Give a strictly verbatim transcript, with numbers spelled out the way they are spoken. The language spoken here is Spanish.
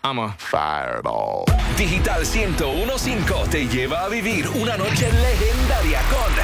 I'm a Fireball. Digital ciento uno punto cinco te lleva a vivir una noche legendaria con